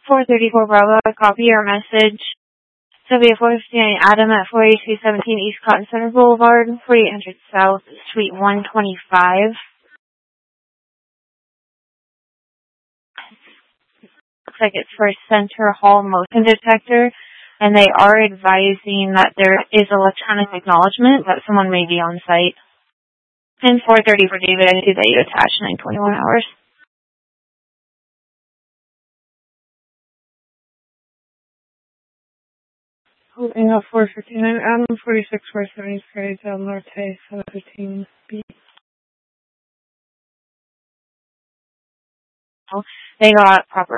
434 Bravo, copy your message. Sylvia 459 Adam at 48217 East Cotton Center Boulevard, 4800 South, Suite 125. Looks like it's for Center Hall motion detector, and they are advising that there is electronic acknowledgement that someone may be on site. And 430 for David, I see that you attached 921 hours. Holding up 459 Adam 46 470 Prairie Del Norte 715B. They got proper